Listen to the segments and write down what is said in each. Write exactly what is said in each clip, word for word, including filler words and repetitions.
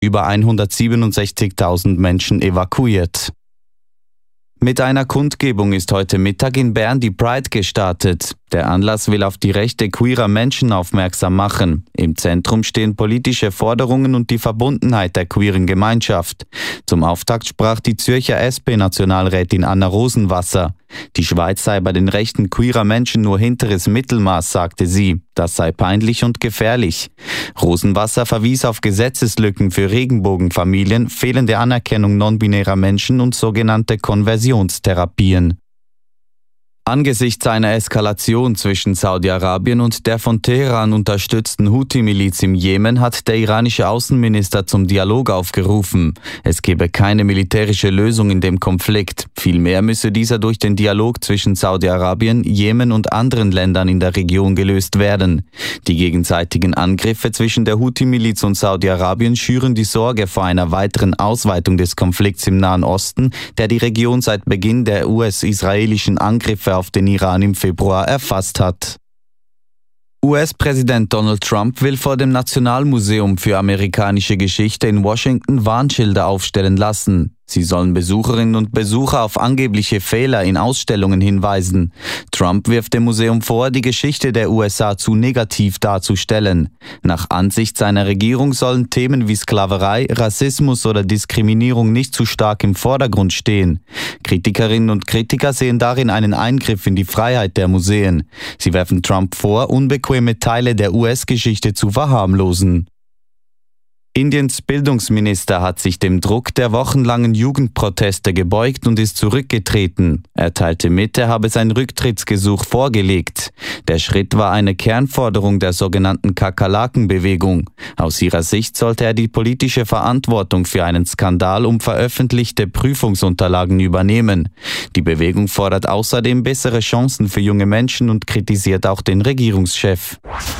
über hundertsiebenundsechzigtausend Menschen evakuiert. Mit einer Kundgebung ist heute Mittag in Bern die Pride gestartet. Der Anlass will auf die Rechte queerer Menschen aufmerksam machen. Im Zentrum stehen politische Forderungen und die Verbundenheit der queeren Gemeinschaft. Zum Auftakt sprach die Zürcher S P-Nationalrätin Anna Rosenwasser. Die Schweiz sei bei den Rechten queerer Menschen nur hinteres Mittelmaß, sagte sie. Das sei peinlich und gefährlich. Rosenwasser verwies auf Gesetzeslücken für Regenbogenfamilien, fehlende Anerkennung non-binärer Menschen und sogenannte Konversionstherapien. Angesichts einer Eskalation zwischen Saudi-Arabien und der von Teheran unterstützten Houthi-Miliz im Jemen hat der iranische Außenminister zum Dialog aufgerufen. Es gebe keine militärische Lösung in dem Konflikt. Vielmehr müsse dieser durch den Dialog zwischen Saudi-Arabien, Jemen und anderen Ländern in der Region gelöst werden. Die gegenseitigen Angriffe zwischen der Houthi-Miliz und Saudi-Arabien schüren die Sorge vor einer weiteren Ausweitung des Konflikts im Nahen Osten, der die Region seit Beginn der U S-israelischen Angriffe auf den Iran im Februar erfasst hat. U S-Präsident Donald Trump will vor dem Nationalmuseum für amerikanische Geschichte in Washington Warnschilder aufstellen lassen. Sie sollen Besucherinnen und Besucher auf angebliche Fehler in Ausstellungen hinweisen. Trump wirft dem Museum vor, die Geschichte der U S A zu negativ darzustellen. Nach Ansicht seiner Regierung sollen Themen wie Sklaverei, Rassismus oder Diskriminierung nicht zu stark im Vordergrund stehen. Kritikerinnen und Kritiker sehen darin einen Eingriff in die Freiheit der Museen. Sie werfen Trump vor, unbequeme Teile der U S-Geschichte zu verharmlosen. Indiens Bildungsminister hat sich dem Druck der wochenlangen Jugendproteste gebeugt und ist zurückgetreten. Er teilte mit, er habe sein Rücktrittsgesuch vorgelegt. Der Schritt war eine Kernforderung der sogenannten Kakerlaken-Bewegung. Aus ihrer Sicht sollte er die politische Verantwortung für einen Skandal um veröffentlichte Prüfungsunterlagen übernehmen. Die Bewegung fordert außerdem bessere Chancen für junge Menschen und kritisiert auch den Regierungschef.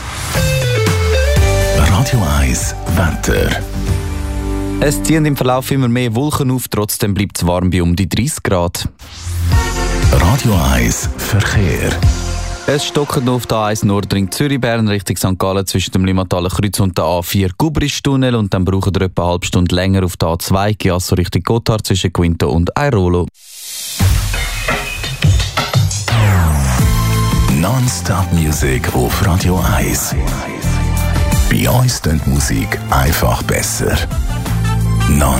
Radio eins Wetter. Es ziehen im Verlauf immer mehr Wolken auf, trotzdem bleibt es warm bei um die dreißig Grad. Radio eins Verkehr. Es stockt auf der A eins Nordring Zürich-Bern Richtung Sankt Gallen zwischen dem Limmathaler Kreuz und der A vier Gubristunnel und dann brauchen wir etwa eine halbe Stunde länger auf der A zwei Chiasso Richtung Gotthard zwischen Quinto und Airolo. Non-Stop-Musik auf Radio eins. Bei uns klingt Musik einfach besser. Non